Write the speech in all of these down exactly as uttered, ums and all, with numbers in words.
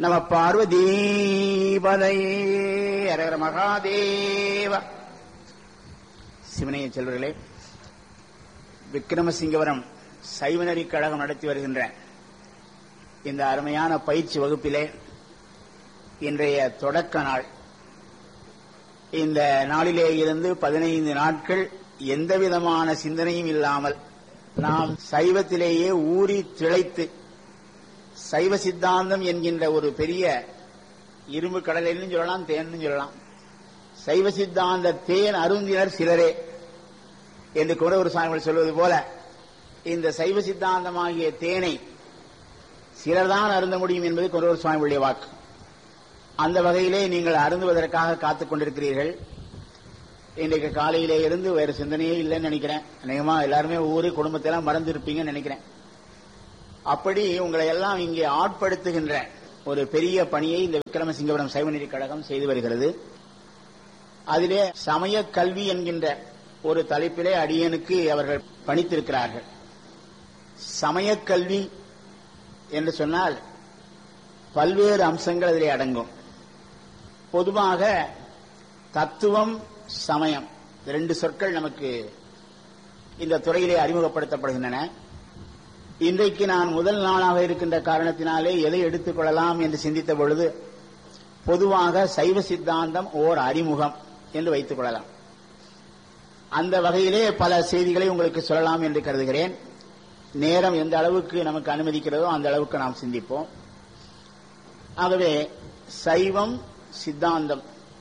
நம பார்வதீபதையே அரகர மகாதேவ. சிவனைய செல்வர்களே, விக்கிரமசிங்கவரம் சைவநெறி கழகம் நடத்தி வருகின்ற இந்த அருமையான பயிற்சி வகுப்பிலே இன்றைய தொடக்க நாள். இந்த நாளிலே இருந்து பதினைந்து நாட்கள் எந்தவிதமான சிந்தனையும் இல்லாமல் நாம் சைவத்திலேயே ஊறி திளைத்து சைவ சித்தாந்தம் என்கின்ற ஒரு பெரிய இரும்பு கடலைன்னு சொல்லலாம், தேன்னு சொல்லலாம். சைவ சித்தாந்த தேன் அருந்தினர் சிலரே என்று கூட ஒரு சாமிகள் சொல்வது போல, இந்த சைவ சித்தாந்தமாகிய தேனை சிலர்தான் அருந்த முடியும் என்பது கொண்டவர் சுவாமிகளுடைய வாக்கு. அந்த வகையிலே நீங்கள் அருந்துவதற்காக காத்துக் கொண்டிருக்கிறீர்கள். இன்றைக்கு காலையிலே இருந்து வேறு சிந்தனையே இல்லைன்னு நினைக்கிறேன். அநேகமா எல்லாருமே ஊரு குடும்பத்தெல்லாம் மறந்து இருப்பீங்கன்னு நினைக்கிறேன். அப்படி உங்களை எல்லாம் இங்கே ஆட்படுத்துகின்ற ஒரு பெரிய பணியை இந்த விக்கிரமசிங்கபுரம் சைவநெறி கழகம் செய்து வருகிறது. அதிலே சமய கல்வி என்கின்ற ஒரு தலைப்பிலே அடியனுக்கு அவர்கள் பணித்திருக்கிறார்கள். சமய கல்வி என்று சொன்னால் பல்வேறு அம்சங்கள் அதிலே அடங்கும். பொதுவாக தத்துவம், சமயம் இரண்டு சொற்கள் நமக்கு இந்த துறையிலே அறிமுகப்படுத்தப்படுகின்றன. இன்றைக்கு நான் முதல் நாளாக இருக்கின்ற காரணத்தினாலே எதை எடுத்துக் கொள்ளலாம் என்று சிந்தித்த பொழுது, பொதுவாக சைவ சித்தாந்தம் ஓர் அறிமுகம் என்று வைத்துக் கொள்ளலாம். அந்த வகையிலே பல செய்திகளை உங்களுக்கு சொல்லலாம் என்று கருதுகிறேன். நேரம் எந்த அளவுக்கு நமக்கு அனுமதிக்கிறதோ அந்த அளவுக்கு நாம் சிந்திப்போம். ஆகவே சைவம், சித்தாந்தம்.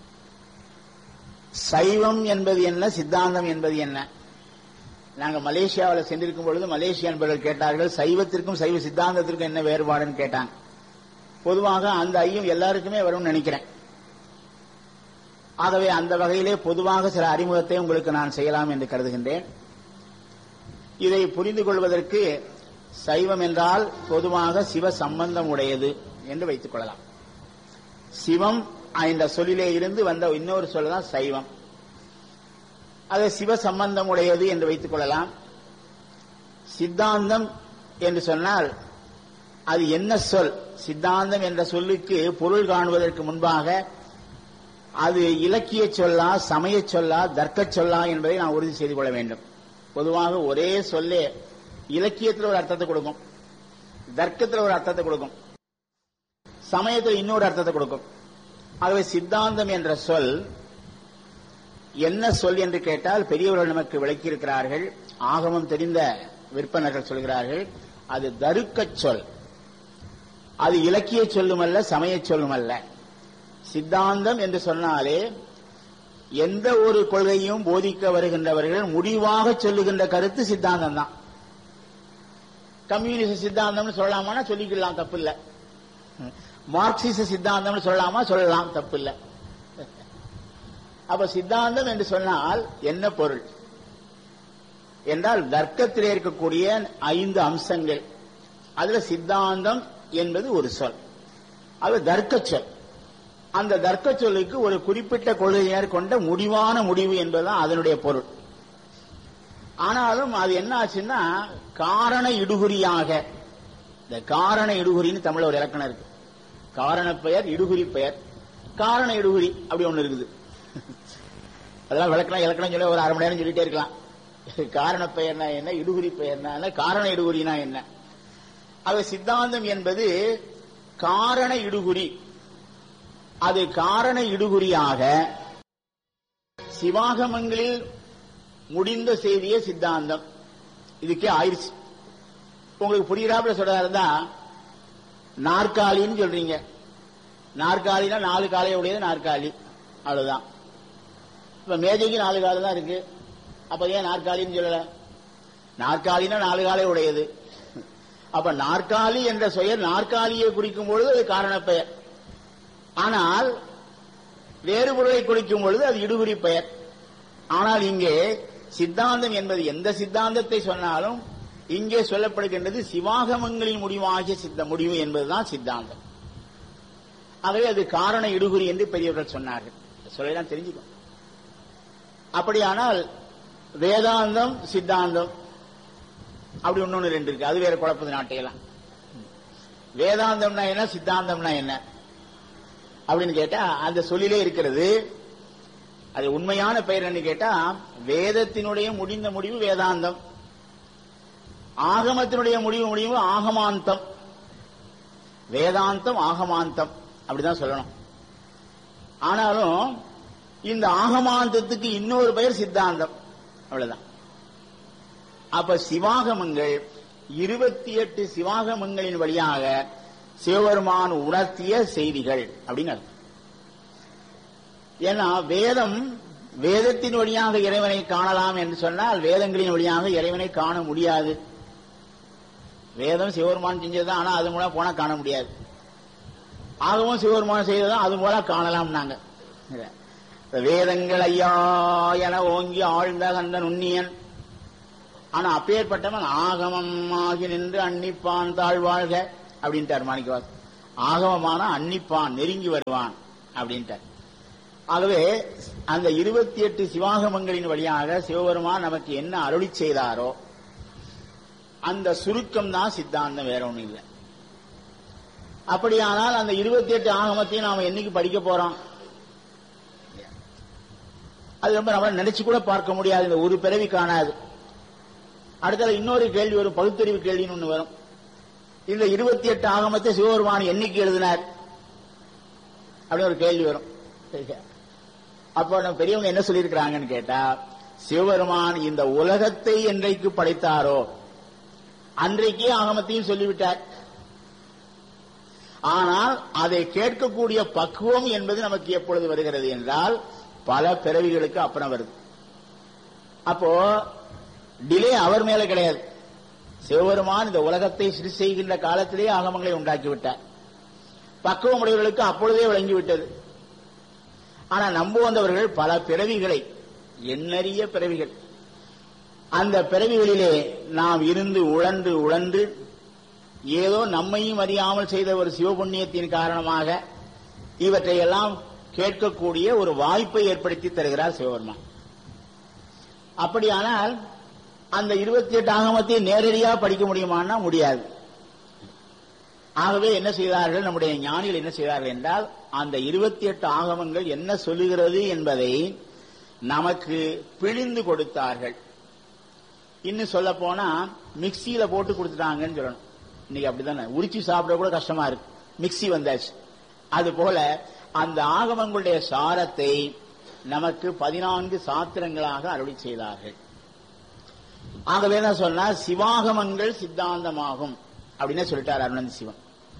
சைவம் என்பது என்ன, சித்தாந்தம் என்பது என்ன? நாங்கள் மலேசியாவில் சென்றிருக்கும் பொழுது மலேசிய நண்பர்கள் கேட்டார்கள், சைவத்திற்கும் சைவ சித்தாந்தத்திற்கும் என்ன வேறுபாடுன்னு கேட்டாங்க. பொதுவாக அந்த ஐயம் எல்லாருக்குமே வரும்னு நினைக்கிறேன். ஆகவே அந்த வகையிலே பொதுவாக சில அறிமுகத்தை உங்களுக்கு நான் செய்யலாம் என்று கருதுகின்றேன். இதை புரிந்து கொள்வதற்கு சைவம் என்றால் பொதுவாக சிவ சம்பந்தம் உடையது என்று வைத்துக் கொள்ளலாம். சிவம் என்ற சொல்லிலே இருந்து வந்த இன்னொரு சொல்லதான் சைவம். அது சிவ சம்பந்தம் உடையது என்று வைத்துக் கொள்ளலாம். சித்தாந்தம் என்று சொன்னால் அது என்ன சொல்? சித்தாந்தம் என்ற சொல்லுக்கு பொருள் காணுவதற்கு முன்பாக அது இலக்கிய சொல்லா, சமய சொல்லா, தர்க்க சொல்லா என்பதை நான் உறுதி செய்து கொள்ள வேண்டும். பொதுவாக ஒரே சொல்லே இலக்கியத்தில் ஒரு அர்த்தத்தை கொடுக்கும், தர்க்கத்தில் ஒரு அர்த்தத்தை கொடுக்கும், சமயத்தில் இன்னொரு அர்த்தத்தை கொடுக்கும். ஆகவே சித்தாந்தம் என்ற சொல் என்ன சொல் என்று கேட்டால் பெரியவர்கள் நமக்கு விளக்கியிருக்கிறார்கள். ஆகமம் தெரிந்த விற்பனர்கள் சொல்கிறார்கள், அது தருக்க சொல். அது இலக்கிய சொல்லுமல்ல, சமய சொல்லுமல்ல. சித்தாந்தம் என்று சொன்னாலே எந்த ஒரு கொள்கையும் போதிக்க வருகின்றவர்கள் முடிவாக சொல்லுகின்ற கருத்து சித்தாந்தம் தான். கம்யூனிஸ்ட் சித்தாந்தம்னு சொல்லலாமா, சொல்லிக்கலாம், தப்பு இல்லை. மார்க்சிச சித்தாந்தம்னு சொல்லலாமா, சொல்லலாம், தப்பு இல்லை. அப்ப சித்தாந்தம் என்று சொன்னால் என்ன பொருள் என்றால், தர்க்கத்திலே இருக்கக்கூடிய ஐந்து அம்சங்கள், அதுல சித்தாந்தம் என்பது ஒரு சொல். அது தர்க்க சொல். அந்த தர்க்க சொல்லுக்கு ஒரு குறிப்பிட்ட கொள்கையினர் கொண்ட முடிவான முடிவு என்பதுதான் அதனுடைய பொருள். ஆனாலும் அது என்ன ஆச்சுன்னா, காரண இடுகுறியாக, இந்த காரண இடுகுறின்னு தமிழ்ல ஒரு இலக்கணம் இருக்கு. காரண பெயர், இடுகுறி பெயர். காரண இடுகுறி அப்படி ஒண்ணு இருக்குது. அதெல்லாம் விளக்கலாம், இலக்கணம் சொல்ல ஒரு அரை மணி நேரம் சொல்லிட்டே இருக்கலாம். காரண பெயர்னா என்ன, இடுகுறி பெயர்னா, காரண இடுகுறினா என்ன? அது சித்தாந்தம் என்பது காரண இடுகுறி. அது காரண இடுகுறியாக சிவாகமங்களில் முடிந்த செய்தியே சித்தாந்தம். இதுக்கே ஆயிடுச்சு. உங்களுக்கு புரியுறாப்புல சொல்றதா இருந்தா, நாற்காலின்னு சொல்றீங்க. நாற்காலினா நாலு காலைய உடையது நாற்காலி, அவ்வளவுதான். இப்ப மேஜைக்கு நாலு காலை தான் இருக்கு, அப்ப ஏன் நாற்காலின்னு சொல்லல? நாற்காலினா நாலு காலை உடையது. அப்ப நாற்காலி என்ற பெயர் நாற்காலியை குறிக்கும் பொழுது அது காரண பெயர். ஆனால் வேறு பொருளை குறிக்கும் பொழுது அது இடுகுறி பெயர். ஆனால் இங்கே சித்தாந்தம் என்பது எந்த சித்தாந்தத்தை சொன்னாலும் இங்கே சொல்லப்படுகின்றது சிவாகமங்களின் முடிவாகிய சித்த முடிவு என்பதுதான் சித்தாந்தம். ஆகவே அது காரண இடுகுறி என்று பெரியவர்கள் சொன்னார்கள். சொல்லலாம், தெரிஞ்சுக்கும். அப்படியானால் வேதாந்தம், சித்தாந்தம் அப்படி ஒன்னொன்னு ரெண்டு இருக்கு. அது வேற குழப்பது நாட்டையெல்லாம். வேதாந்தம்னா என்ன, சித்தாந்தம்னா என்ன? அப்படின்னு கேட்டா அந்த சொல்லிலே இருக்கிறது. அது உண்மையான பெயர் என்ன கேட்டா, வேதத்தினுடைய முடிந்த முடிவு வேதாந்தம், ஆகமத்தினுடைய முடிவு முடிவு ஆகமாந்தம். வேதாந்தம் ஆகமாந்தம் அப்படிதான் சொல்லணும். ஆனாலும் இந்த ஆகமாந்தத்துக்கு இன்னொரு பெயர் சித்தாந்தம், அவ்வளவுதான். அப்ப சிவாகமங்கள் இருபத்தி எட்டு சிவாகமங்களின் வழியாக சிவபெருமான் உணர்த்திய செய்திகள் அப்படின்னு அர்த்தம். ஏன்னா வேதம் வேதத்தின் வழியாக இறைவனை காணலாம் என்று சொன்னால் வேதங்களின் வழியாக இறைவனை காண முடியாது. வேதம் சிவபெருமான் செஞ்சதுதான், ஆனா அது மூலம் போனா காண முடியாது. ஆகவும் சிவபெருமான் செய்ததான் அது மூலம் காணலாம். நாங்க வேதங்கள் ஐயா என ஓங்கி ஆழ்ந்த கந்த நுண்ணியன், ஆனா அப்பேற்பட்டவன் ஆகமம் ஆகி நின்று அன்னிப்பான் தாழ்வாழ்க அப்படின்ட்டார் மாணிக்கவாச. ஆகமமான அன்னிப்பான் நெருங்கி வருவான் அப்படின்ட்டார். ஆகவே அந்த இருபத்தி எட்டு சிவாகமங்களின் வழியாக சிவபெருமான் நமக்கு என்ன அருளி செய்தாரோ அந்த சுருக்கம் தான் சித்தாந்தம், வேற ஒண்ணும் இல்லை. அப்படியானால் அந்த இருபத்தி எட்டு ஆகமத்தையும் நாம என்னைக்கு படிக்க போறோம்? அது ரொம்ப நம்ம நினைச்சு கூட பார்க்க முடியாது. இந்த ஒரு பிறவி காணாது. அடுத்தது இன்னொரு கேள்வி வரும், பகுத்தறிவு கேள்வின்னு ஒண்ணு வரும். இந்த இருபத்தி எட்டு ஆகமத்தை சிவபெருமான் என்னைக்கு எழுதினார் அப்படி ஒரு கேள்வி வரும். அப்போ நம்ம பெரியவங்க என்ன சொல்லியிருக்கிறாங்கன்னு கேட்டா, சிவபெருமான் இந்த உலகத்தை என்றைக்கு படைத்தாரோ அன்றைக்கே ஆகமத்தையும் சொல்லிவிட்டார். ஆனால் அதை கேட்கக்கூடிய பக்குவம் என்பது நமக்கு எப்பொழுது வருகிறது என்றால் பல பிறவிகளுக்கு அப்புறம் வருது. அப்போ டிலே அவர் மேல கிடையாது. சிவபெருமான் இந்த உலகத்தை சிறு செய்கின்ற காலத்திலேயே ஆகமங்களை உண்டாக்கிவிட்டார். பக்குவமுடையவர்களுக்கு அப்பொழுதே விளங்கிவிட்டது. ஆனா நம்புவந்தவர்கள் பல பிறவிகளை, எண்ணறிய பிறவிகள், அந்த பிறவிகளிலே நாம் இருந்து உழன்று உழன்று ஏதோ நம்மையும் அறியாமல் செய்த ஒரு சிவபுண்ணியத்தின் காரணமாக இவற்றையெல்லாம் கேட்கக்கூடிய ஒரு வாய்ப்பை ஏற்படுத்தி தருகிறார் சிவபெருமான். அப்படியானால் அந்த இருபத்தி எட்டு ஆகமத்தை நேரடியாக படிக்க முடியுமானா முடியாது. ஆகவே என்ன செய்தார்கள் நம்முடைய ஞானிகள், என்ன செய்தார்கள் என்றால் அந்த இருபத்தி எட்டு ஆகமங்கள் என்ன சொல்லுகிறது என்பதை நமக்கு பிழிந்து கொடுத்தார்கள். இன்னும் சொல்ல போனா மிக்சியில போட்டு கொடுத்துட்டாங்கன்னு சொல்லணும். இன்னைக்கு அப்படித்தானே, உரிச்சு சாப்பிட கூட கஷ்டமா இருக்கு, மிக்சி வந்தாச்சு. அது போல அந்த ஆகமங்களுடைய சாரத்தை நமக்கு பதினான்கு சாத்திரங்களாக அருளி செய்தார்கள். ஆகவே என்ன சொன்னா, சிவாகமங்கள் சித்தாந்தமாகும் அப்படின்னு சொல்லிட்டார் அருணந்தி சிவன்.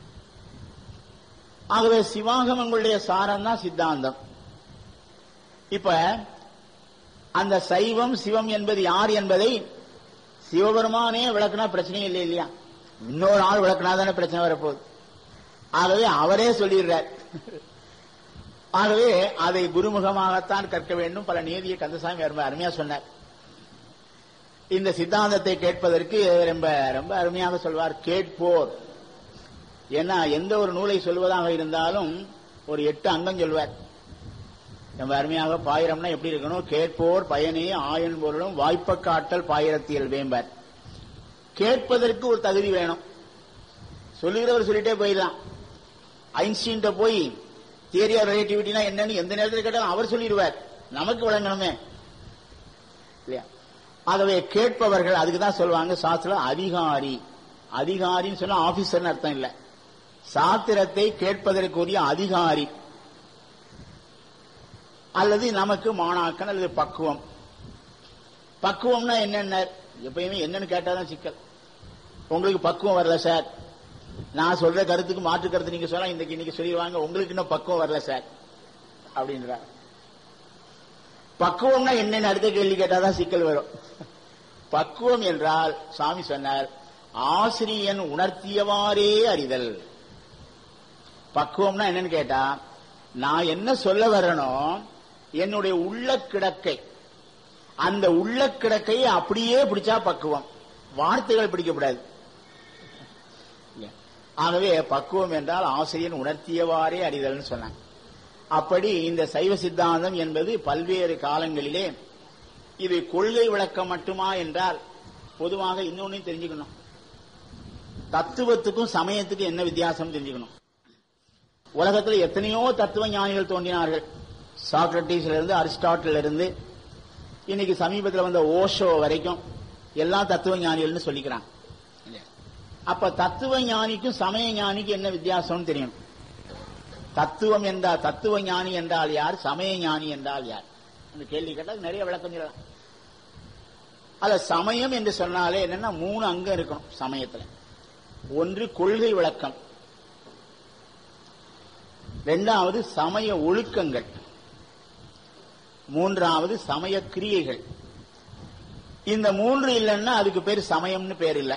ஆகவே சிவாகமங்களுடைய சாரம் தான் சித்தாந்தம். இப்ப அந்த சைவம் சிவம் என்பது யார் என்பதை சிவபெருமானே விளக்குனா பிரச்சனையே இல்லை இல்லையா? இன்னொரு ஆள் விளக்குனா தானே பிரச்சனை வரப்போகுது. ஆகவே அவரே சொல்லிடுறார். ஆகவே அதை குருமுகமாகத்தான் கற்க வேண்டும். பல நீதியை கந்தசாமி ரொம்ப அருமையா சொன்னார். இந்த சித்தாந்தத்தை கேட்பதற்கு ரொம்ப ரொம்ப அருமையாக சொல்வார், கேட்போர். ஏன்னா எந்த ஒரு நூலை சொல்வதாக இருந்தாலும் ஒரு எட்டு அங்கம் சொல்வார். ரொம்ப அருமையாக பாயிரம்னா எப்படி இருக்கணும், கேட்போர் பயனே ஆயன் பொருளும் வாய்ப்ப காட்டல் பாயிரத்தியல் வேம்பர். கேட்பதற்கு ஒரு தகுதி வேணும். சொல்லுகிறவர் சொல்லிட்டே போயிடலாம். ஐன்ஸ்டீன் போய் தியரி ஆஃப் ரிலேட்டிவிட்டினா என்னன்னு எந்த நேரத்தில் கேட்டாலும் அவர் சொல்லிடுவார், நமக்கு வழங்கணுமே இல்லையா? ஆகவே கேட்பவர்கள், அதுக்கு தான் சொல்லுவாங்க சாஸ்திரம் அதிகாரி. அதிகாரின்னு சொன்னா ஆபீசர்னு அர்த்தம் இல்ல, சாத்திரத்தை கேட்பதற்குரிய அதிகாரி அல்லது நமக்கு மாணாக்கன் அல்லது பக்குவம். பக்குவம்னா என்னென்ன, எப்பயுமே என்னன்னு கேட்டாதான் சிக்கல். உங்களுக்கு பக்குவம் வரல சார், நான் சொல்ற கருத்துக்கு மாற்று கருத்து நீங்க சொன்னா இன்னைக்கு இன்னைக்கு சொல்லிடுவாங்க, உங்களுக்கு இன்னும் பக்குவம் வரல சார் அப்படின்ற. பக்குவம்னா என்னன்னு அடுத்த கேள்வி கேட்டாதான் சிக்கல் வரும். பக்குவம் என்றால் சாமி சொன்னார், ஆசிரியன் உணர்த்தியவாறே அறிதல். பக்குவம்னா என்னன்னு கேட்டா, நான் என்ன சொல்ல வரனோ என்னுடைய உள்ள கிடக்கை, அந்த உள்ள கிடக்கையை அப்படியே பிடிச்சா பக்குவம், வார்த்தைகள் பிடிக்கப்படாது. ஆகவே பக்குவம் என்றால் ஆசிரியன் உணர்த்தியவாறே அறிதல்னு சொன்னாங்க. அப்படி இந்த சைவ சித்தாந்தம் என்பது பல்வேறு காலங்களிலே இது கொள்கை விளக்கம் மட்டுமா என்றால் பொதுவாக இன்னொன்னு தெரிஞ்சுக்கணும், தத்துவத்துக்கும் சமயத்துக்கும் என்ன வித்தியாசம் தெரிஞ்சுக்கணும். உலகத்தில் எத்தனையோ தத்துவ ஞானிகள் தோன்றினார்கள். சாக்ரட்டிஸ்ல இருந்து அரிஸ்டாட்டில் இருந்து இன்னைக்கு சமீபத்தில் வந்த ஓஷோ வரைக்கும் எல்லா தத்துவ ஞானிகள்னு சொல்லிக்கிறாங்க. அப்ப தத்துவ ஞானிக்கும் சமய ஞானிக்கும் என்ன வித்தியாசம்னு தெரியும். தத்துவம் என்றால் தத்துவ ஞானி என்றால் யார், சமய ஞானி என்றால் யார்? அந்த கேள்வி கேட்டால் நிறைய விளக்கம் சொல்லலாம். அத சமயம் என்று சொன்னாலே என்னன்னா மூணு அங்கம் இருக்கணும் சமயத்துல. ஒன்று கொள்கை விளக்கம், இரண்டாவது சமய ஒழுக்கங்கள், மூன்றாவது சமய கிரியைகள். இந்த மூன்று இல்லைன்னா அதுக்கு பேர் சமயம்னு பேர் இல்லை.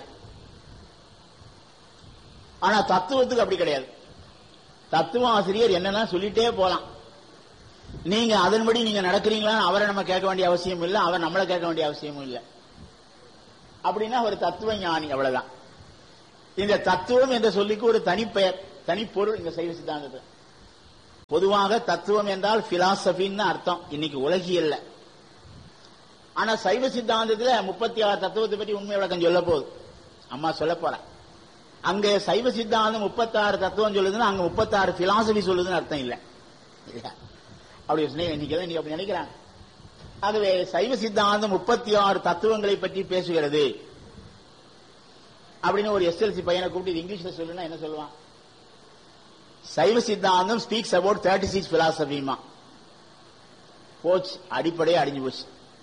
ஆனா தத்துவத்துக்கு அப்படி கிடையாது. தத்துவ ஆசிரியர் என்னன்னா சொல்லிட்டே போலாம். நீங்க அதன்படி நீங்க நடக்கிறீங்களா அவரை நம்ம கேட்க வேண்டிய அவசியம் இல்லை, அவர் நம்மளை கேட்க வேண்டிய அவசியமும் இல்லை. அப்படின்னா ஒரு தத்துவ ஞானி, அவ்வளவுதான். இந்த தத்துவம் என்ற சொல்லிக்கு ஒரு தனிப்பெயர், தனிப்பொருள் இந்த சைவ சித்தாந்தத்தில். பொதுவாக தத்துவம் என்றால் பிலாசபின்னு அர்த்தம் இன்னைக்கு உலகியல்ல. ஆனா சைவ சித்தாந்தத்தில் முப்பத்தி ஆறு தத்துவத்தை பற்றி உண்மை விளக்கம் சொல்ல போகுது அம்மா சொல்ல போற. அங்க சைவ சித்தாந்தம் முப்பத்தி ஆறு தத்துவம் சொல்லுதுன்னா அங்க முப்பத்தி ஆறு பிலாசபி சொல்லுதுன்னு அர்த்தம் இல்லை. அப்படி இன்னைக்கு அப்படி நினைக்கிறாங்க. ஆகவே சைவ சித்தாந்தம் முப்பத்தி ஆறு தத்துவங்களை பற்றி பேசுகிறது அப்படின்னு ஒரு எஸ்எல்சி பையனை கூப்பிட்டு இங்கிலீஷ்ல சொல்லுன்னா என்ன சொல்லுவான்? சைவ சித்தாந்தம் ஸ்பீக்ஸ் அபவுட் தேர்ட்டி சிக்ஸ் பிலாசபிமா. போச்சு, அடிப்படையே அடிஞ்சு போச்சு.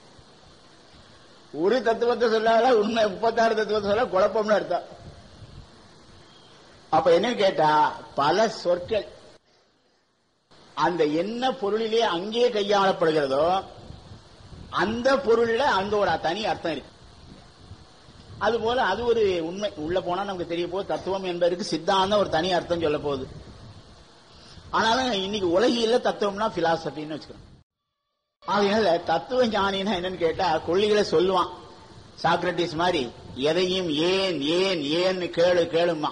ஒரு தத்துவத்தை சொல்லாத உண்மை முப்பத்தாறு தத்துவத்தை சொல்ல குழப்பம்னு அர்த்தம். அப்ப என்ன கேட்டா பல சொற்கள் அந்த என்ன பொருளிலே அங்கே கையாளப்படுகிறதோ அந்த பொருள்ல அங்க ஒரு தனி அர்த்தம் இருக்கு. அது போல அது ஒரு உண்மை. உள்ள போனா நமக்கு தெரிய போகுது தத்துவம் என்பதற்கு சித்தாந்தம் ஒரு தனி அர்த்தம் சொல்ல போகுது. ஆனாலும் இன்னைக்கு உலகில தத்துவம்னா பிலாசபின்னு வச்சுக்கிறோம். அதனால தத்துவ ஞானினா என்னன்னு கேட்டா கொள்கைகளை சொல்லுவான். சாக்ரட்டிஸ் மாதிரி எதையும் ஏன் ஏன் ஏன்னு கேளு கேளுமா.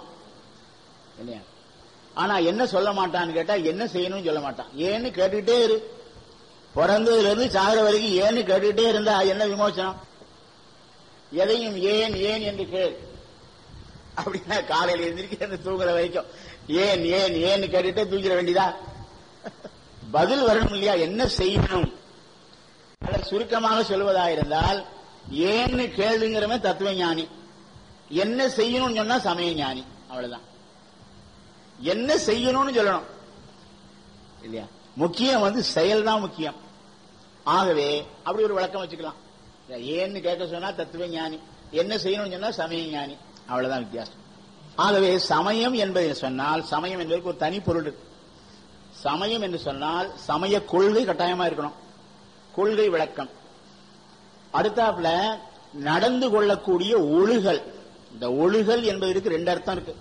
ஆனா என்ன சொல்ல மாட்டான்னு கேட்டா என்ன செய்யணும்னு சொல்ல மாட்டான். ஏன்னு கேட்டுக்கிட்டே இரு. பிறந்ததுல இருந்து சாகிற வரைக்கும் ஏன்னு கேட்டுக்கிட்டே இருந்தா என்ன விமோசனம்? எதையும் ஏன் ஏன் என்று கேள். அப்படின்னா காலையில எந்திரிக்க தூங்குற வரைக்கும் ஏன் ஏன் ஏன்னு கேட்டுட்டே தூங்கிட வேண்டியதா? பதில் வரணும் இல்லையா? என்ன செய்யணும்? சுருக்கமாக சொல்வதா இருந்தால் ஏன்னு கேளுங்கிறமே தத்துவ ஞானி, என்ன செய்யணும்னு சொன்னா சமய ஞானி. அவ்வளவுதான். என்ன செய்யணும்னு சொல்லணும் இல்லையா? முக்கியம் வந்து செயல் தான் முக்கியம். ஆகவே அப்படி ஒரு விளக்கம் வச்சுக்கலாம். ஏன்னு கேட்க சொன்னா தத்துவ ஞானி, என்ன செய்யணும்னு சொன்னா சமய ஞானி. அவ்வளவுதான் வித்தியாசம். ஆகவே சமயம் என்பதை சொன்னால் சமயம் என்பதற்கு ஒரு தனி பொருள் இருக்கு. சமயம் என்று சொன்னால் சமய கொள்கை கட்டாயமா இருக்கணும், கொள்கை விளக்கம். அடுத்தாப்புல நடந்து கொள்ளக்கூடிய ஒழுகல். இந்த ஒழுகல் என்பதற்கு ரெண்டு அர்த்தம் இருக்கு.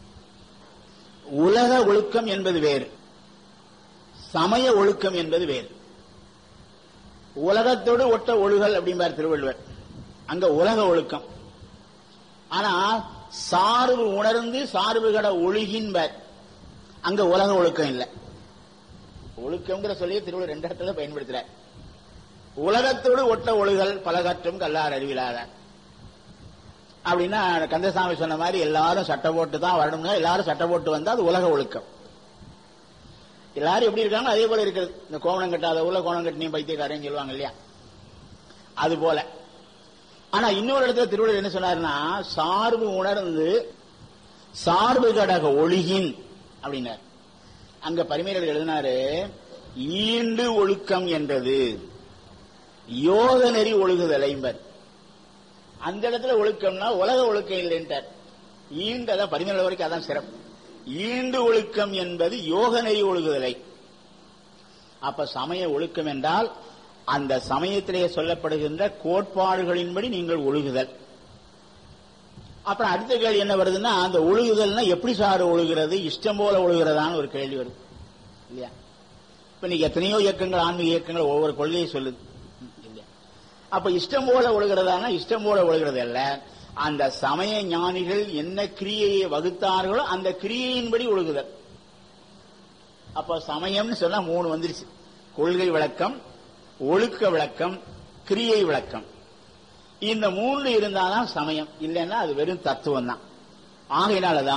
உலக ஒழுக்கம் என்பது வேறு, சமய ஒழுக்கம் என்பது வேறு. உலகத்தோடு ஒட்ட ஒழுகல் அப்படிம்பார் திருவள்ளுவர். அங்க உலக ஒழுக்கம். ஆனா சார்பு உணர்ந்து சார்புகட ஒழுகின்பார். அங்க உலக ஒழுக்கம் இல்லை. ஒழுக்கம்ங்கிற சொல்லிய திருவள்ளுவர் ரெண்டு இடத்துல பயன்படுத்துறார். உலகத்தோடு ஒட்ட ஒழுகல் பலகற்றும் கல்லார் அறிவிலாத அப்படின்னா கந்தசாமி சொன்ன மாதிரி எல்லாரும் சட்டை போட்டு தான் வரணும்னா எல்லாரும் சட்டை போட்டு வந்தா அது உலக ஒழுக்கம். எல்லாரும் எப்படி இருக்காங்க அதே போல இருக்கிறது. இந்த கோவணம் கட்டாத ஊர்ல கோவணம் கட்டினீங்க பைத்தியக்காரன்னு சொல்லுவாங்க இல்லையா? அது போல. ஆனா இன்னொரு இடத்துல திருவள்ளுவர் என்ன சொன்னாருன்னா சார்பு உணர்ந்து சார்பு கடக ஒழுகின் அப்படின்னார். அங்க பரிமையர்கள் எழுதினாரு ஈண்டு ஒழுக்கம் என்றது யோக நெறி ஒழுகுதல் ஐம்பர். அந்த இடத்துல ஒழுக்கம்னா உலக ஒழுக்கம் இல்லைன்றார். ஈண்டு பரிமையர்கள் வரைக்கும் அதான் சிறப்பு. ஈண்டு ஒழுக்கம் என்பது யோக நெறி ஒழுகுதலை. அப்ப சமய ஒழுக்கம் என்றால் அந்த சமயத்திலே சொல்லப்படுகின்ற கோட்பாடுகளின்படி நீங்கள் ஒழுகுதல். அப்புறம் அடுத்த கேள்வி என்ன வருதுன்னா அந்த ஒழுகுதல்னா எப்படி சார் ஒழுகிறது? இஷ்டம் போல ஒழுகிறதான்னு ஒரு கேள்வி வருது இல்லையா? இப்ப நீங்க எத்தனையோ இயக்கங்கள் ஆன்மீக இயக்கங்கள் ஒவ்வொரு கொள்கையை சொல்லுது இல்லையா? அப்ப இஷ்டம் போல ஒழுகிறதானா இஷ்டம் போல ஒழுகிறது அல்ல. அந்த சமய ஞானிகள் என்ன கிரியையை வகுத்தார்களோ அந்த கிரியையின்படி ஒழுகுதல். அப்ப சமயம்னு சொன்னா மூணு வந்துருச்சு. கொள்கை விளக்கம், ஒழுக்க விளக்கம், கிரியை விளக்கம். இந்த மூணு இருந்தாதான் சமயம், இல்லைன்னா அது வெறும் தத்துவம் தான். ஆகையினாலதான்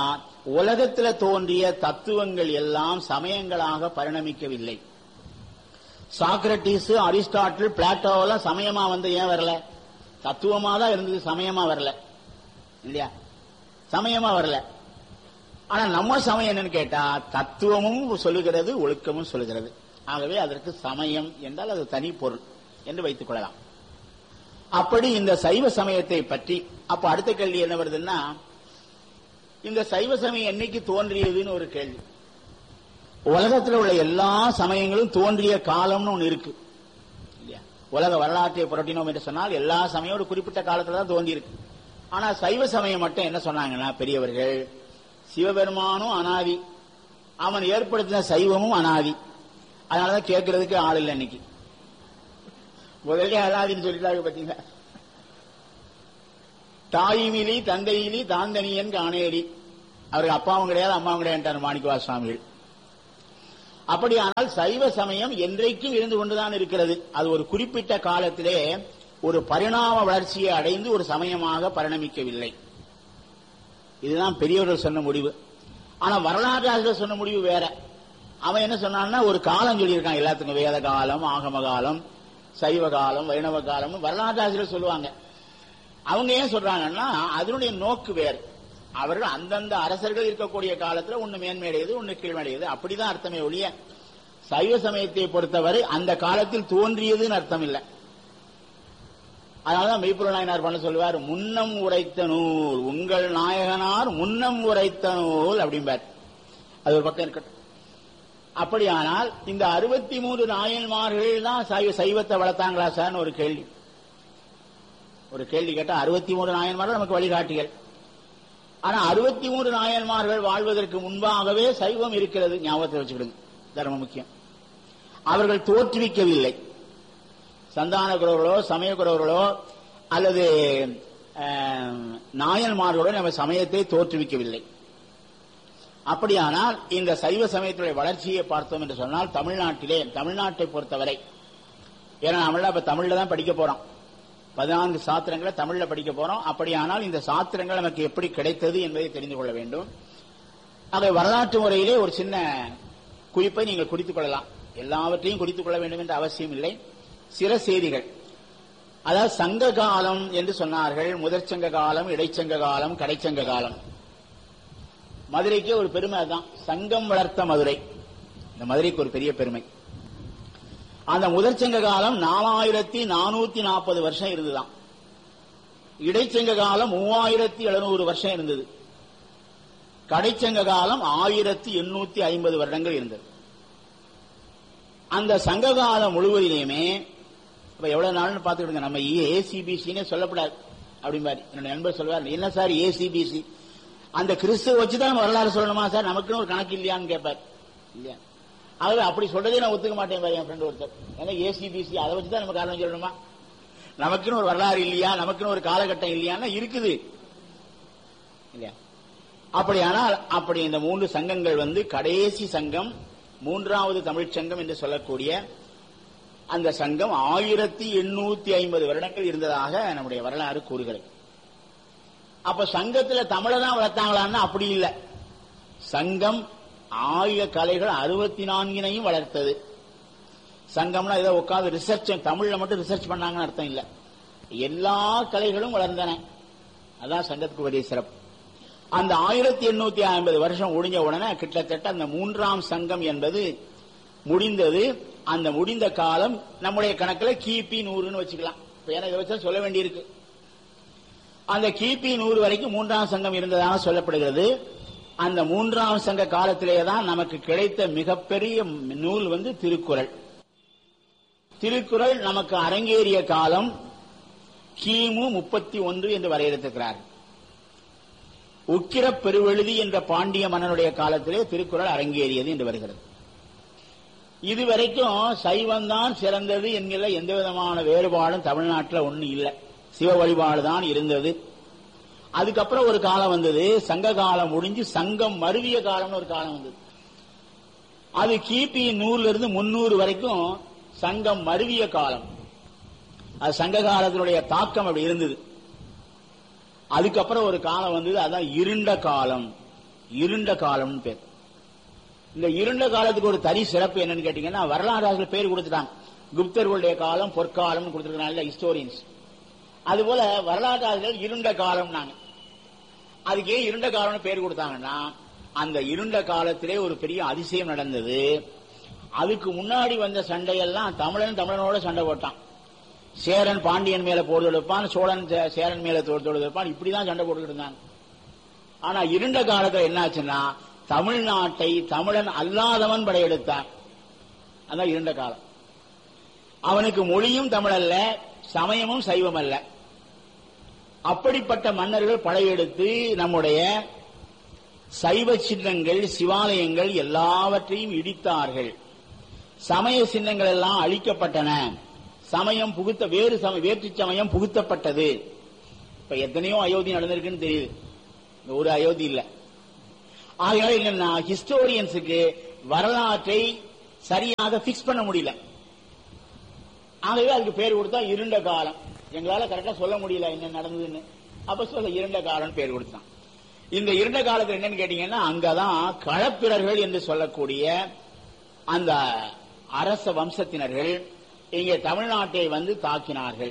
உலகத்தில் தோன்றிய தத்துவங்கள் எல்லாம் சமயங்களாக பரிணமிக்கவில்லை. சாக்ரட்டிஸ், அரிஸ்டாட்டில், பிளாட்டோவெல்லாம் சமயமா வந்து ஏன் வரல? தத்துவமா தான் இருந்தது, சமயமா வரல இல்லையா? சமயமா வரல. ஆனா நம்ம சமயம் என்னன்னு கேட்டா தத்துவமும் சொல்லுகிறது, ஒழுக்கமும் சொல்லுகிறது. ஆகவே அதற்கு சமயம் என்றால் அது தனி பொருள் என்று வைத்துக் கொள்ளலாம். அப்படி இந்த சைவ சமயத்தை பற்றி அப்ப அடுத்த கேள்வி என்ன வருதுன்னா, இந்த சைவ சமயம் என்னைக்கு தோன்றியதுன்னு ஒரு கேள்வி. உலகத்தில் உள்ள எல்லா சமயங்களும் தோன்றிய காலம்னு ஒன்று இருக்கு இல்லையா? உலக வரலாற்றை புரட்டினோம் என்று சொன்னால் எல்லா சமயம் ஒரு குறிப்பிட்ட காலத்துல தான் தோன்றி இருக்கு. ஆனா சைவ சமயம் மட்டும் என்ன சொன்னாங்கன்னா பெரியவர்கள், சிவபெருமானும் அனாதி, அவன் ஏற்படுத்தின சைவமும் அனாதி. அதனாலதான் கேட்கறதுக்கு ஆள் இல்லை. இன்னைக்கு முதலே அனாதின்னு சொல்லிட்டாங்க பாத்தீங்களா? தாயுமிலி தந்தையிலி தாந்தனியன் காணேடி. அவருக்கு அப்பாவும் கிடையாது அம்மாவும் கிடையாது மாணிக்கவா சுவாமிகள். அப்படியானால் சைவ சமயம் என்றைக்கும் இருந்து கொண்டுதான் இருக்கிறது. அது ஒரு குறிப்பிட்ட காலத்திலே ஒரு பரிணாம வளர்ச்சியை அடைந்து ஒரு சமயமாக பரிணமிக்கவில்லை. இதுதான் பெரியவர்கள் சொன்ன முடிவு. ஆனா வரலாற்று சொன்ன முடிவு வேற. அவன் என்ன சொன்னான்னா ஒரு காலம் சொல்லியிருக்கான் எல்லாத்துக்கும், வேத காலம், ஆகம காலம், சைவ காலம், வைணவ காலம் வரலாற்று சொல்லுவாங்க. அவங்க ஏன் சொல்றாங்கன்னா அதனுடைய நோக்கு வேறு. அவர்கள் அந்தந்த அரசர்கள் இருக்கக்கூடிய காலத்துல ஒன்னு மேன்மையடையது, ஒன்னு கீழ்மடையது, அப்படிதான் அர்த்தமே ஒழிய சைவ சமயத்தை பொறுத்தவரை அந்த காலத்தில் தோன்றியதுன்னு அர்த்தம் இல்லை. அதனாலதான் மெய்ப்பொருள் நாயனார் பண்ண சொல்லுவார், முன்னம் உரைத்த நூல் உங்கள் நாயகனார் முன்னம் உரைத்த நூல் அப்படிம்பார். அது ஒரு பக்கம் இருக்கட்டும். அப்படியானால் இந்த அறுபத்தி மூன்று நாயன்மார்கள் தான் சைவ சைவத்தை வளர்த்தாங்களா சார்னு ஒரு கேள்வி. ஒரு கேள்வி கேட்டா அறுபத்தி மூன்று நாயன்மார்கள் நமக்கு வழிகாட்டிகள். ஆனா அறுபத்தி மூன்று நாயன்மார்கள் வாழ்வதற்கு முன்பாகவே சைவம் இருக்கிறது, ஞாபகத்தை வச்சுக்கிடுங்க, தர்மம் முக்கியம். அவர்கள் தோற்றுவிக்கவில்லை. சந்தான குரவர்களோ சமய குரவர்களோ அல்லது நாயன்மார்களோ நம்ம சமயத்தை தோற்றுவிக்கவில்லை. அப்படியானால் இந்த சைவ சமயத்துடைய வளர்ச்சியை பார்த்தோம் என்று சொன்னால் தமிழ்நாட்டிலே, தமிழ்நாட்டை பொறுத்தவரை, ஏன்னா நம்மள இப்ப தமிழ்ல தான் படிக்க போறோம், பதினான்கு சாத்திரங்களை தமிழ்ல படிக்க போறோம். அப்படியானால் இந்த சாத்திரங்கள் நமக்கு எப்படி கிடைத்தது என்பதை தெரிந்து கொள்ள வேண்டும். ஆக வரலாற்று முறையிலே ஒரு சின்ன குறிப்பை நீங்கள் குறித்துக் கொள்ளலாம். எல்லாவற்றையும் குறித்துக் கொள்ள வேண்டும் என்ற அவசியம் இல்லை. சில செய்திகள், அதாவது சங்க காலம் என்று சொன்னார்கள். முதற் சங்க காலம், இடைச்சங்க காலம், கடைச்சங்க காலம். மதுரைக்கு ஒரு பெருமை தான், சங்கம் வளர்த்த மதுரை. இந்த மதுரைக்கு ஒரு பெரிய பெருமை. அந்த முதற்சங்க காலம் நாலாயிரத்தி நானூத்தி நாற்பது வருஷம் இருந்துதான். இடைச்சங்க காலம் மூவாயிரத்தி எழுநூறு வருஷம் இருந்தது. கடைச்சங்க காலம் ஆயிரத்தி எண்ணூத்தி ஐம்பது வருடங்கள் இருந்தது. அந்த சங்க காலம் முழுவதிலேயுமே இப்ப எவ்வளவு நாள்னு பாத்துக்கிடுங்க. நம்ம ஏசிபிசின்னு சொல்லப்படாது அப்படிம்பாரு என்னோட நண்பர் சொல்வார். என்ன சார் ஏசிபிசி, அந்த கிறிஸ்துவ வச்சுதான் நம்ம வரலாறு சொல்லணுமா சார், நமக்குன்னு ஒரு கணக்கு இல்லையான்னு கேட்பார். இல்லையா? ஆகவே அப்படி சொல்றதே நான் ஒத்துக்க மாட்டேன் பாரு என் ஃப்ரெண்ட் ஒருத்தர். ஏன்னா ஏசிபிசி அதை வச்சுதான் நம்ம காரணம் சொல்லணுமா? நமக்குன்னு ஒரு வரலாறு இல்லையா, நமக்குன்னு ஒரு காலகட்டம் இல்லையான்னா இருக்குது இல்லையா? அப்படியானால் அப்படி இந்த மூன்று சங்கங்கள் வந்து கடைசி சங்கம், மூன்றாவது தமிழ்ச் சங்கம் என்று சொல்லக்கூடிய அந்த சங்கம் ஆயிரத்தி எண்ணூத்தி ஐம்பது வருடங்கள் இருந்ததாக நம்முடைய வரலாறு கூறுகிறது. அப்ப சங்கத்துல தமிழை தான் வளர்த்தாங்களான்னா அப்படி இல்லை. சங்கம் ஆயுத கலைகள் அறுபத்தி நான்கினையும் வளர்த்தது. சங்கம்னா ஏதோ உட்காந்து ரிசர்ச், தமிழ்ல மட்டும் ரிசர்ச் பண்ணாங்கன்னு அர்த்தம் இல்ல, எல்லா கலைகளும் வளர்ந்தன. அதான் சங்கத்துக்கு பெரிய சிறப்பு. அந்த ஆயிரத்தி எண்ணூத்தி ஐம்பது வருஷம் முடிஞ்ச உடனே கிட்டத்தட்ட அந்த மூன்றாம் சங்கம் என்பது முடிந்தது. அந்த முடிந்த காலம் நம்முடைய கணக்கில் கிபி நூறுன்னு வச்சுக்கலாம். ஏன்னா இதை வச்சா சொல்ல வேண்டியிருக்கு. அந்த கிபி நூறு வரைக்கும் மூன்றாம் சங்கம் இருந்ததாக சொல்லப்படுகிறது. அந்த மூன்றாம் சங்க காலத்திலேதான் நமக்கு கிடைத்த மிகப்பெரிய நூல் வந்து திருக்குறள். திருக்குறள் நமக்கு அரங்கேறிய காலம் கிமு முப்பத்தி ஒன்று என்று வரையறுத்திருக்கிறார். உக்கிர பெருவெழுதி என்ற பாண்டிய மன்னனுடைய காலத்திலே திருக்குறள் அரங்கேறியது என்று வருகிறது. இதுவரைக்கும் சைவம்தான் சிறந்தது என்கிற எந்த விதமான வேறுபாடும் தமிழ்நாட்டில் ஒன்னும் இல்லை. சிவ வழிபாடுதான் இருந்தது. அதுக்கப்புறம் ஒரு காலம் வந்தது, சங்க காலம் முடிஞ்சு சங்கம் மருவிய காலம்னு ஒரு காலம் வந்தது. அது கிபி நூறுல இருந்து முன்னூறு வரைக்கும் சங்கம் மருவிய காலம். அது சங்க காலத்தினுடைய தாக்கம் அப்படி இருந்தது. அதுக்கப்புறம் ஒரு காலம் வந்தது, அதான் இருண்ட காலம். இருண்ட காலம்னு பேர். இந்த இருண்ட காலத்துக்கு ஒரு தனி சிறப்பு என்னன்னு கேட்டீங்கன்னா, வரலாறு பேர் கொடுத்துட்டாங்க. குப்தர்களுடைய காலம், பொற்காலம் கொடுத்திருக்கிறாங்க ஹிஸ்டோரியன்ஸ். அதுபோல வரலாற்றாளர்கள் இருண்ட காலம். நாங்க அதுக்கு ஏன் இருண்ட காலம்னு பேர் கொடுத்தாங்கன்னா, அந்த இருண்ட காலத்திலே ஒரு பெரிய அதிசயம் நடந்தது. அதுக்கு முன்னாடி வந்த சண்டையெல்லாம் தமிழன் தமிழனோட சண்டை போட்டான். சேரன் பாண்டியன் மேல போர் தொடுப்பான், சோழன் சேரன் மேல போர் தொடுப்பான், இப்படிதான் சண்டை போட்டுக்கிட்டு இருந்தாங்க. ஆனா இருண்ட காலத்துல என்னாச்சுன்னா, தமிழ்நாட்டை தமிழன் அல்லாதவன் படையெடுத்தான். அதான் இருண்ட காலம். அவனுக்கு மொழியும் தமிழ் அல்ல, சமயமும் சைவம் அல்ல. அப்படிப்பட்ட மன்னர்கள் படையெடுத்து நம்முடைய சைவ சின்னங்கள், சிவாலயங்கள் எல்லாவற்றையும் இடித்தார்கள். சமய சின்னங்கள் எல்லாம் அழிக்கப்பட்டன. சமயம் புகுத்த வேறு வேற்று சமயம் புகுத்தப்பட்டது. இப்ப எத்தனையோ அயோத்தி நடந்திருக்குன்னு தெரியுது, ஒரு அயோத்தி இல்ல. ஆகையால என்னன்னா, ஹிஸ்டோரியன்ஸுக்கு வரலாற்றை சரியாக பிக்ஸ் பண்ண முடியல. ஆகவே அதுக்கு பேர் கொடுத்தா இருண்ட காலம். எங்களால கரெக்டா சொல்ல முடியல என்ன நடந்ததுன்னு. அப்ப சொல்ல இருண்ட காலம் பேர் கொடுத்தான். இந்த இருண்ட காலத்தில் என்னன்னு கேட்டீங்கன்னா, அங்கதான் களப்பிரர்கள் என்று சொல்லக்கூடிய அந்த அரச வம்சத்தினர்கள் இங்கே தமிழ்நாட்டை வந்து தாக்கினார்கள்.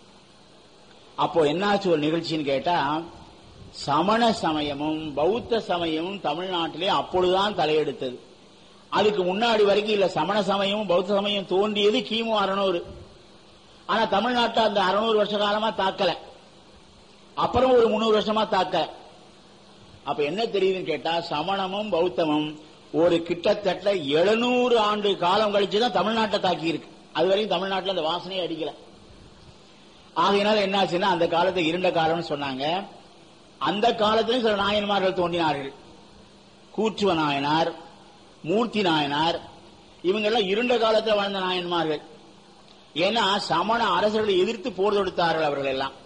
அப்போ என்னாச்சு ஒரு நிகழ்ச்சின்னு கேட்டா, சமண சமயமும் பௌத்த சமயமும் தமிழ்நாட்டிலே அப்பொழுதுதான் தலையெடுத்தது. அதுக்கு முன்னாடி வரைக்கும் இல்ல. சமண சமயமும் பௌத்த சமயம் தோன்றியது கிமு அறுநூறு. ஆனா தமிழ்நாட்டை அந்த அறுநூறு வருஷ காலமா தாக்கல. அப்புறம் ஒரு முன்னூறு வருஷமா தாக்கல. அப்ப என்ன தெரியுதுன்னு கேட்டா, சமணமும் பௌத்தமும் ஒரு கிட்டத்தட்ட எழுநூறு ஆண்டு காலம் கழிச்சுதான் தமிழ்நாட்டை தாக்கி இருக்கு. அது வரைக்கும் தமிழ்நாட்டில் அந்த வாசனையே அடிக்கல. ஆகையினால என்னாச்சுன்னா, அந்த காலத்தை இருண்ட காலம்னு சொன்னாங்க. அந்த காலத்திலும் சில நாயன்மார்கள் தோன்றினார்கள். கூற்றுவ நாயனார், மூர்த்தி நாயனார், இவங்க எல்லாம் இருண்ட காலத்தில் வாழ்ந்த நாயன்மார்கள். ஏன்னா சமண அரசர்களை எதிர்த்து போர் தொடுத்தார்கள் அவர்கள் எல்லாம்.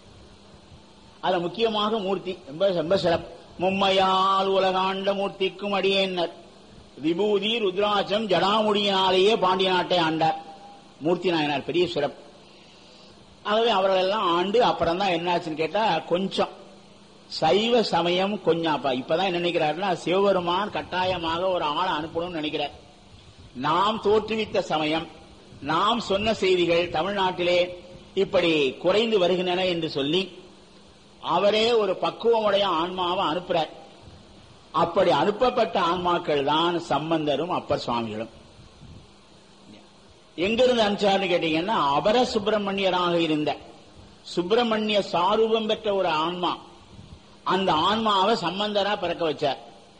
அதுல முக்கியமாக மூர்த்தி ரொம்ப ரொம்ப சிறப்பு. மும்மையால் உலகாண்ட மூர்த்திக்கும் அடியேன்னர், விபூதி ருத்ராட்சம் ஜடாமுடியினாலேயே பாண்டிய நாட்டை ஆண்டார் மூர்த்தி நாயனார். பெரிய சிறப்பு. ஆகவே அவர்கள் எல்லாம் ஆண்டு அப்புறம் தான் என்னாச்சுன்னு கேட்டா, கொஞ்சம் சைவ சமயம் கொஞ்சம் அப்ப இப்பதான் என்ன நினைக்கிறாருன்னா, சிவபெருமான் கட்டாயமாக ஒரு ஆளை அனுப்பணும்னு நினைக்கிறார். நாம் தோற்றுவித்த சமயம், நாம் சொன்ன செய்திகள் தமிழ்நாட்டிலே இப்படி குறைந்து வருகின்றன என்று சொல்லி அவரே ஒரு பக்குவமுடைய ஆன்மாவை அனுப்புறார். அப்படி அனுப்பப்பட்ட ஆன்மாக்கள் தான் சம்பந்தரும் அப்பர் சுவாமிகளும். எங்கிருந்து அனுப்பிச்சார்னு கேட்டீங்கன்னா, அபர சுப்பிரமணியராக இருந்த சுப்பிரமணிய சாரூபம் பெற்ற ஒரு ஆன்மா, அந்த ஆன்மாவை சம்பந்தரா பிறக்க வச்சார்.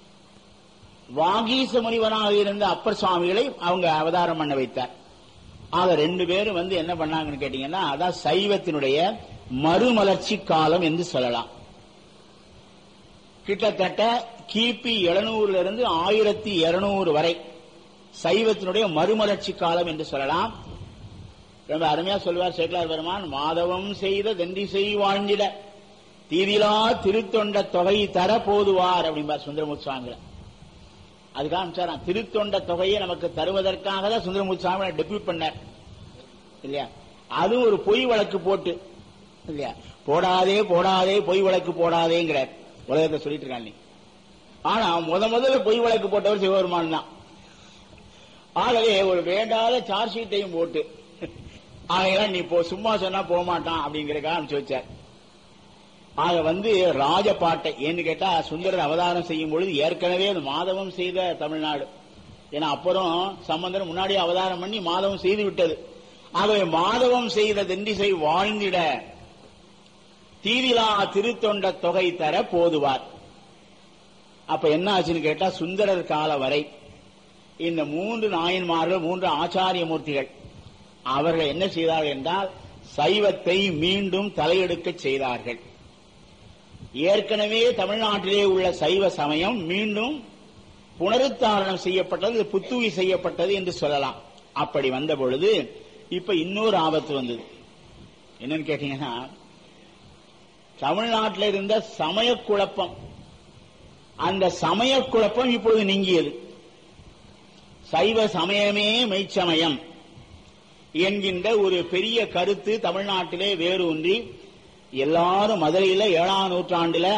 வாகீச முனிவனாக இருந்த அப்பர் சுவாமிகளை அவங்க அவதாரம் பண்ண வைத்தார். ஆக ரெண்டு பேரும் வந்து என்ன பண்ணாங்கன்னு கேட்டீங்கன்னா, அதான் சைவத்தினுடைய மறுமலர்ச்சி காலம் என்று சொல்லலாம். கிட்டத்தட்ட கிபி எழுநூறுல இருந்து ஆயிரத்தி இருநூறு வரை சைவத்தினுடைய மறுமலர்ச்சி காலம் என்று சொல்லலாம். ரொம்ப அருமையா சொல்வார் சேக்கலார் பெருமான், மாதவம் செய்த தெண்டிசை வாழ்ந்திட தீதிலா திருத்தொண்ட தொகை தர போதுவார் அப்படிம்பார் சுந்தரமூர்த்தி சுவாமிகளை. அதுக்காக திருத்தொண்ட தொகையை நமக்கு தருவதற்காக தான் சுந்தரமூர்த்தி சுவாமி டெபியூட் பண்ணார் இல்லையா. அதுவும் ஒரு பொய் வழக்கு போட்டு இல்லையா, போடாதே போடாதே பொய் வழக்கு போடாதேங்கிறார் உலகத்தை சொல்லிட்டு இருக்காங்க. ஆனா முத முதல்ல பொய் வழக்கு போட்டவர் சிவபெருமான் தான். ஆகவே ஒரு வேண்டாத சார்ஜ் ஷீட்டையும் போட்டு ஆகையெல்லாம் நீ போ சும்மா சொன்னா போக மாட்டான் அப்படிங்கறதுக்காக அனுப்பிச்சு வச்சார். ஆக வந்து ராஜபாட்டை ஏன்னு கேட்டா, சுந்தரர் அவதாரம் செய்யும் பொழுது ஏற்கனவே அது மாதவம் செய்த தமிழ்நாடு. ஏன்னா அப்புறம் சம்பந்தர் முன்னாடியே அவதாரம் பண்ணி மாதவம் செய்து விட்டது. ஆகவே மாதவம் செய்த தெண்டிசை வாழ்ந்திட தீதிலா திருத்தொண்ட தொகை தர போதுவார். அப்ப என்ன ஆச்சுன்னு கேட்டா, சுந்தரர் கால வரை இந்த மூன்று நாயன்மார்கள், மூன்று ஆச்சாரிய மூர்த்திகள், அவர்கள் என்ன செய்தார்கள் என்றால் சைவத்தை மீண்டும் தலையெடுக்க செய்தார்கள். ஏற்கனவே தமிழ்நாட்டிலே உள்ள சைவ சமயம் மீண்டும் புனருத்தாரணம் செய்யப்பட்டது, புத்துவி செய்யப்பட்டது என்று சொல்லலாம். அப்படி வந்த பொழுது இப்ப இன்னொரு ஆபத்து வந்தது. என்னன்னு கேட்டீங்கன்னா, தமிழ்நாட்டில் இருந்த சமய குழப்பம், அந்த சமய குழப்பம் இப்பொழுது நீங்கியது. சைவ சமயமே மெய்ச்சமயம் என்கின்ற ஒரு பெரிய கருத்து தமிழ்நாட்டிலே வேரூன்றி எல்லாரும் மதுரையில ஏழாம் நூற்றாண்டுல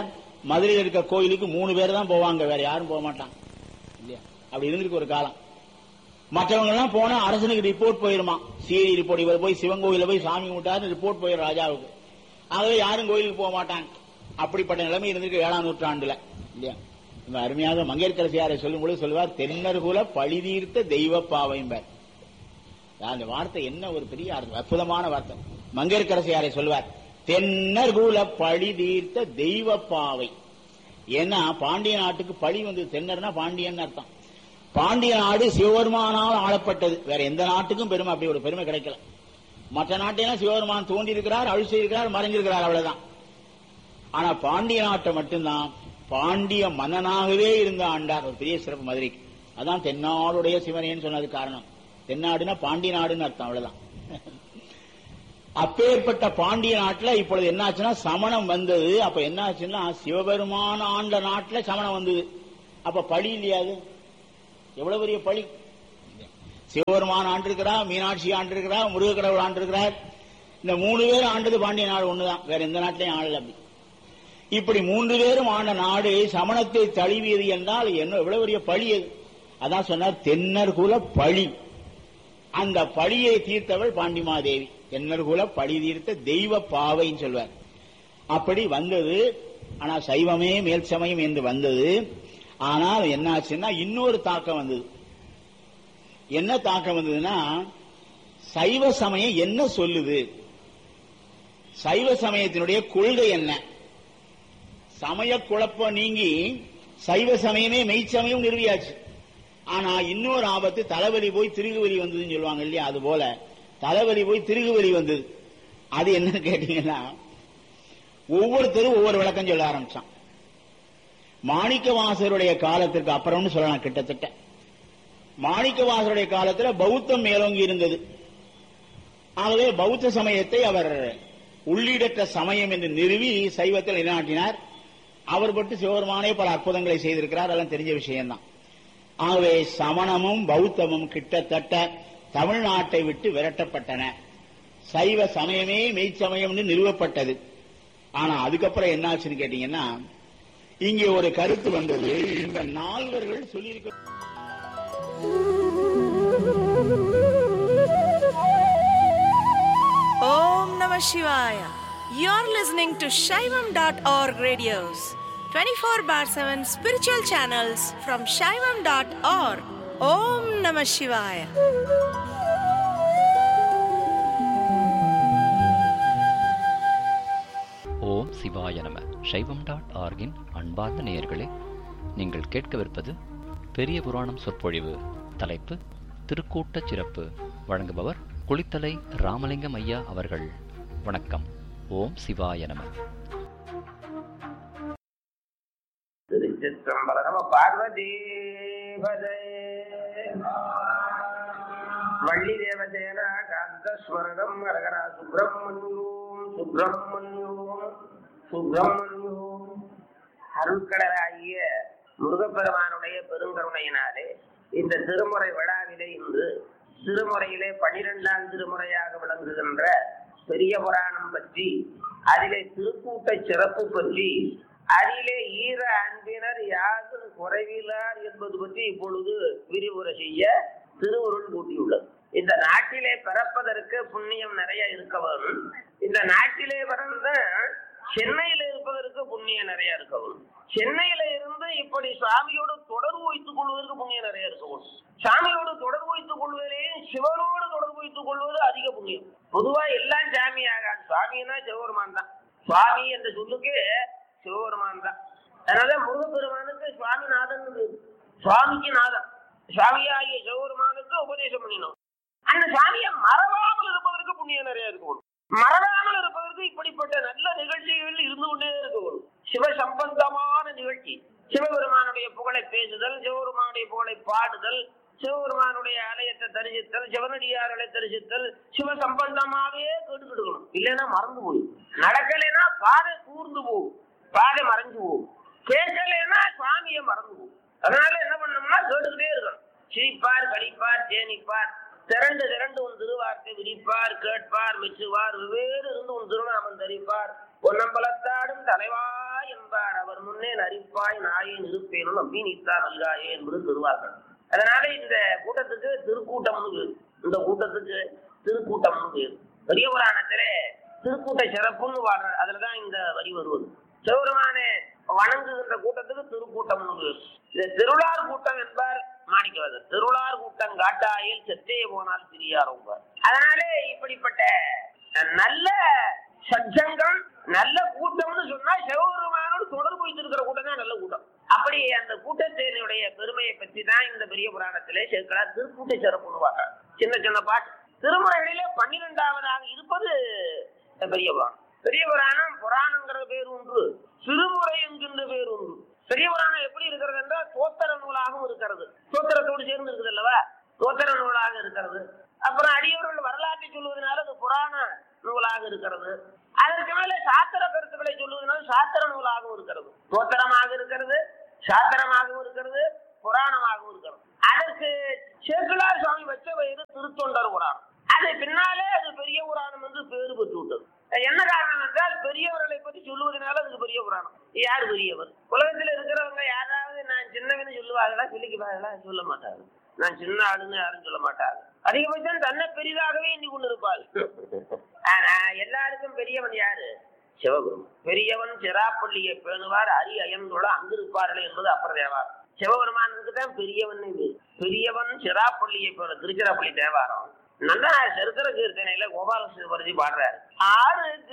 மதுரையில் இருக்க கோயிலுக்கு மூணு பேர் தான் போவாங்க, வேற யாரும் போக மாட்டாங்க இல்லையா? அப்படி இருந்திருக்கு ஒரு காலம். மற்றவங்க எல்லாம் போனா அரசனுக்கு ரிப்போர்ட் போயிருமா, சீரி ரிப்போர்ட், இவர் போய் சிவன் கோயில போய் சாமி கும்பிட்டாரு ரிப்போர்ட் போயிடும் ராஜாவுக்கு. ஆகவே யாரும் கோயிலுக்கு போக மாட்டாங்க. அப்படிப்பட்ட நிலைமை இருந்திருக்கு ஏழாம் நூற்றாண்டுல இல்லையா? அருமையாக மங்கையர்க்கரசியாரை சொல்லும் பொழுது சொல்லுவார், தென்னர்குல பழிதீர்த்த தெய்வ பாவைம்பார். அந்த வார்த்தை என்ன ஒரு பெரிய அற்புதமான வார்த்தை. மங்கையர்க்கரசியாரை சொல்லுவார், தென்னர்குல பழிதீர்த்த தெய்வ பாவை. ஏன்னா பாண்டிய நாட்டுக்கு பழி வந்து, தென்னர்னா பாண்டியன் அர்த்தம். பாண்டிய நாடு சிவபெருமானால் ஆளப்பட்டது, வேற எந்த நாட்டுக்கும் பெருமை அப்படி ஒரு பெருமை கிடைக்கல. மற்ற நாட்டையெல்லாம் சிவபெருமான் தோண்டி இருக்கிறார், அழிச்சு இருக்கிறார், மறைஞ்சிருக்கிறார், அவ்வளவுதான். ஆனா பாண்டிய நாட்டை மட்டும்தான் பாண்டிய மன்னனாகவே இருந்த ஆண்டார். ஒரு பெரிய சிறப்பு மதுரைக்கு. அதான் தென்னாடுடைய சிவனேன்னு சொன்னது காரணம். தென்னாடுனா பாண்டிய நாடுன்னு அர்த்தம், அவ்வளவுதான். அப்பேற்பட்ட பாண்டிய நாட்டுல இப்பொழுது என்னாச்சுன்னா சமணம் வந்தது. அப்ப என்ன ஆச்சுன்னா சிவபெருமான ஆண்ட நாட்டுல சமணம் வந்தது. அப்ப பழி இல்லையாது? எவ்வளவு பெரிய பழி! சிவபெருமான் ஆண்டிருக்கிறார், மீனாட்சி ஆண்டிருக்கிறார், முருகக்கடவுள் ஆண்டிருக்கிறார். இந்த மூணு பேரும் ஆண்டது பாண்டிய நாடு ஒண்ணுதான், வேற எந்த நாட்டிலையும் ஆளல. அப்படி இப்படி மூன்று பேரும் ஆண்ட நாடு சமணத்தை தழுவியது என்றால் என்ன எவ்வளவு பெரிய பழி அது! அதான் சொன்னார் தென்னர்குல பழி. அந்த பழியை தீர்த்தவள் பாண்டிமாதேவி. தென்னர்குல பழி தீர்த்த தெய்வ பாவைன்னு சொல்வார். அப்படி வந்தது. ஆனா சைவமே மேல் சமயம் என்று வந்தது. ஆனால் என்னாச்சுன்னா இன்னொரு தாக்கம் வந்தது. என்ன தாக்கம் வந்ததுன்னா, சைவ சமயம் என்ன சொல்லுது, சைவ சமயத்தினுடைய கொள்கை என்ன, சமய குழப்பம் நீங்கி சைவ சமயமே மெய்ச்சமயம் நிறுவியாச்சு. ஆனா இன்னொரு ஆபத்து, தலைவலி போய் திருகுவலி வந்ததுன்னு சொல்லுவாங்க இல்லையா? அது போல தலைவலி போய் திருகுவலி வந்தது. அது என்னன்னு கேட்டீங்கன்னா, ஒவ்வொருத்தரும் ஒவ்வொரு விளக்கம் சொல்ல ஆரம்பிச்சான். மாணிக்கவாசருடைய காலத்திற்கு அப்புறம்னு சொல்லலாம். கிட்டத்தட்ட மாணிக்கவாசருடைய காலத்துல பௌத்தம் மேலோங்கி இருந்தது. ஆகவே பௌத்த சமயத்தை அவர் உள்ளிடற்ற சமயம் என்று நிறுவி சைவத்தில் நிலைநாட்டினார். அவர் பட்டு சிவபெருமானே பல அற்புதங்களை செய்திருக்கிறார், அதெல்லாம் தெரிஞ்ச விஷயம்தான். ஆகவே சமணமும் பௌத்தமும் கிட்டத்தட்ட தமிழ்நாட்டை விட்டு விரட்டப்பட்டன. சைவ சமயமே மெய்ச்சமயம் நிறுவப்பட்டது. ஆனா அதுக்கப்புறம் என்ன ஆச்சுன்னு கேட்டீங்கன்னா, இங்கே ஒரு கருத்து வந்தது. இந்த நால்வர்கள் சொல்லியிருக்க Om Namah Shivaya. You're listening to Shaivam dot org radios, twenty-four bar seven spiritual channels from Shaivam dot org. Om Namah Shivaya. ஓம் சிவாய நம. சைவம் டாட் ஆர்கின் அன்பார்ந்த நேயர்களே, நீங்கள் கேட்கவிருப்பது பெரிய புராணம் சொற்பொழிவு. தலைப்பு திருக்கூட்ட சிறப்பு. வழங்குபவர் குளித்தலை ராமலிங்கம் ஐயா அவர்கள். வணக்கம். ஓம் சிவாய நம. திருச்சிற்றம்பலம். பார்வதி வள்ளி தேவதேன காந்தஸ்வரகம் அரகரா சுப்பிரமணியோம் சுப்பிரமணியோம் சுப்பிரமணியோம். அருட்கடலாகிய முருகப்பெருமானுடைய பெருங்கருணையினாலே இந்த திருமுறை விழாவிலே இன்று திருமுறையிலே பனிரெண்டாம் திருமுறையாக விளங்குகின்ற பெரிய புராணம் பற்றி, அதிலே திருக்கூட்ட சிறப்பு பற்றி, அதிலே ஈர அன்பினர் யாரும் குறைவிலார் என்பது பற்றி இப்பொழுது விரிவுரை செய்ய திருவருள் கூட்டியுள்ளது. இந்த நாட்டிலே பிறப்பதற்கு புண்ணியம் நிறைய இருக்க வேணும். இந்த நாட்டிலே பிறந்த சென்னையில இருப்பதற்கு புண்ணியம் நிறைய இருக்க வேணும். சென்னையில இருந்து இப்படி சாமியோடு தொடர்பு வைத்துக் கொள்வதற்கு புண்ணியம் நிறைய இருக்க வேணும். சாமியோடு தொடர்பு வைத்துக் கொள்வதிலேயே சிவனோடு தொடர்பு வைத்துக் கொள்வது அதிக புண்ணியம். பொதுவா எல்லாம் சாமி ஆகாது. சாமின்னா சிவபெருமான் தான். சுவாமி என்ற சொல்லுக்கு சிவபெருமான் தான். அதனால முருகப்பெருமானுக்கு சுவாமிநாதன், சுவாமிக்கு நாதன், சுவாமியாகிய சிவபெருமானுக்கு உபதேசம் பண்ணினோம். அந்த சுவாமியை மறவாமல் இருப்பதற்கு புண்ணியம் நிறைய இருக்கணும். மறவாமல் இருப்பதற்கு இப்படிப்பட்ட நல்ல நிகழ்ச்சிகள் இருந்து கொண்டே இருக்கணும். சிவ சம்பந்தமான நிகழ்ச்சி, சிவபெருமானுடைய புகழை பேசுதல், சிவபெருமானுடைய புகழை பாடுதல், சிவபெருமானுடைய ஆலயத்தை தரிசித்தல், சிவனடியார்களை தரிசித்தல், சிவ சம்பந்தமாவே கேட்டுக்கிடுக்கணும். இல்லைன்னா மறந்து போகும். நடக்கலைன்னா பாதை கூர்ந்து போகும், பாதை மறைஞ்சு போகும். கேட்கலைன்னா சுவாமியை மறந்து போகும். அதனால என்ன பண்ணோம்னா கேட்டுக்கிட்டே இருக்கணும். சிரிப்பார், கழிப்பார், தேனிப்பார், திரண்டு திரண்டு உன் திருவார்த்தை விரிப்பார், கேட்பார், மெச்சுவார், வெவ்வேறு இருந்து உன் திருநாமம் தரிப்பார், பொன்னம்பலத்தாடும் தலைவா நல்காய் என்பார் அவர் முன்னே நரிப்பாய் நாயை நிறுப்பேனும் நம்பி நீத்தா நல்காயே என்பது திருவார்கள். அதனால இந்த கூட்டத்துக்கு திருக்கூட்டம்னு பேரு. இந்த கூட்டத்துக்கு திருக்கூட்டம்னு பேரு. பெரிய புராணத்திலே திருக்கூட்ட சிறப்புன்னு வாடுற அதுலதான் இந்த வரி வருவது. சிவபெருமானே வணங்குகின்ற கூட்டத்துக்கு திருக்கூட்டம்னு பேரு. இந்த திருளார் கூட்டம் என்பார் மாணிக்கவாசகர். திருளார் கூட்டம் காட்டாயில் செத்தே போனால் பிரியாரும். அதனாலே இப்படிப்பட்ட நல்ல சஜ்ஜங்கம் நல்ல கூட்டம்னு சொன்னா சிவபெருமானோடு தொடர்பு வைத்திருக்கிற கூட்டம் தான் நல்ல கூட்டம். அப்படி அந்த கூட்டத்தினுடைய பெருமையை பற்றி தான் இந்த பெரிய புராணத்திலே சேர்க்கிறார். திருக்கூட்ட சிறப்புன்னு சின்ன சின்ன பாட்டு. திருமுறைகளிலே பன்னிரெண்டாவதாக இருப்பது பெரிய புராணம். பெரிய புராணம் புராணங்கிற பேர் ஒன்று, சிறுமுறை என்கின்ற பேர் ஒன்று. பெரிய புராணம் எப்படி இருக்கிறது என்றால் தோத்திர நூலாகவும் இருக்கிறது. தோத்திரத்தோடு சேர்ந்து இருக்குது அல்லவா, தோத்திர நூலாக இருக்கிறது. அப்புறம் அடியவர்கள் வரலாற்றை சொல்வதனால அது புராண நூலாக இருக்கிறது. அதற்கு மேல சாத்திர கருத்துக்களை சொல்லுவதனால சாத்திர நூலாகவும் இருக்கிறது. தோத்திரமாக இருக்கிறது, சாத்திரமாகவும் இருக்கிறது, புராணமாகவும் இருக்கிறது. அதற்கு சேக்கிழார் சுவாமி வச்ச பெயரு திருத்தொண்டர் புராணம். அது பின்னாலே அது பெரிய புராணம் என்று பேரு பெற்று விட்டது. என்ன காரணம் என்றால் பெரியவர்களை பற்றி சொல்லுவதனால அதுக்கு பெரிய புராணம். யார் பெரியவர்? உலகத்தில் இருக்கிறவங்க யாராவது நான் சின்னவன்னு சொல்லுவாங்களா? சொல்லிக்குவாங்களா? சொல்ல மாட்டாங்க. நான் சின்ன ஆளுன்னு யாரும் சொல்ல மாட்டாங்க. அதிகபட்சம் தன்னை பெரிதாகவே எண்ணி கொண்டு இருப்பாள். ஆனா எல்லாருக்கும் பெரியவன் யாரு? சிவபெருமான். பெரியவன் சிராப்பள்ளியை பேணுவார் அரி அயன்தோட அங்கிருப்பார்கள் என்பது அப்புறம் தேவாரம். சிவபெருமானுக்கு தான் பெரியவன். பெரியவன் சிராப்பள்ளியை பேண திருச்சிராப்பள்ளி தேவாரம். நல்லா சரித்திர கீர்த்தனையில கோபால சிவபதி பாடுறாரு. ஆறு